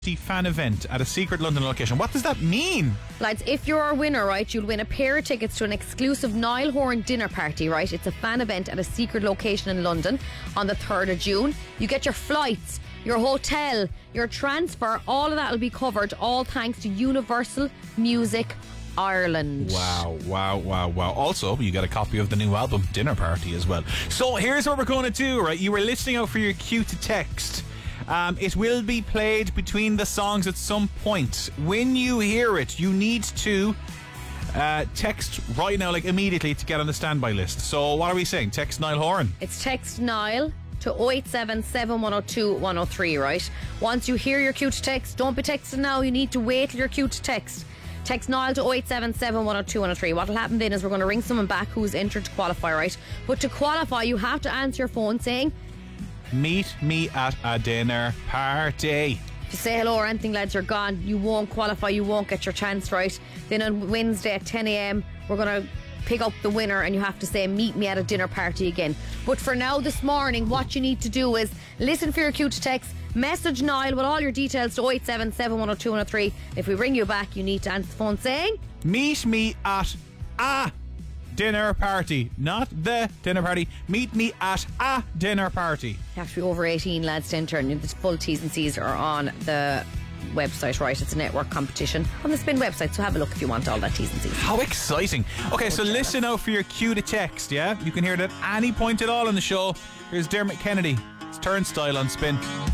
fan event at a secret London location. What does that mean? Lads, if you're our winner, right, you'll win a pair of tickets to an exclusive Niall Horan dinner party, right? It's a fan event at a secret location in London on the 3rd of June. You get your flights, your hotel, your transfer, all of that will be covered, all thanks to Universal Music Ireland. Wow. Also, you get a copy of the new album, Dinner Party, as well. So here's what we're going to do, right? You were listening out for your cue to text. It will be played between the songs at some point. When you hear it, you need to text right now, like immediately, to get on the standby list. So what are we saying? Text Niall Horan. It's text Niall to 087 7102 103, right? Once you hear your cue to text, don't be texting now. You need to wait till your cue to text. Text Niall to 087 7102 103. What will happen then is we're going to ring someone back who's entered to qualify, right? But to qualify, you have to answer your phone saying, meet me at a dinner party. If you say hello or anything, lads, you're gone. You won't qualify. You won't get your chance, right? Then on Wednesday at 10 a.m, we're going to pick up the winner and you have to say, meet me at a dinner party again. But for now, this morning, what you need to do is listen for your cue to text, message Niall with all your details to 087 7102 103. If we ring you back, you need to answer the phone saying, meet me at a dinner party, not the dinner party. Meet me at a dinner party. You have to be over 18, lads, to enter, and the full T's and C's are on the website, right? It's a network competition on the Spin website, so have a look if you want all that T's and C's. How exciting. Okay, so listen out for your cue to text, yeah? You can hear it at any point at all in the show. Here's Dermot Kennedy. It's Turnstile on Spin.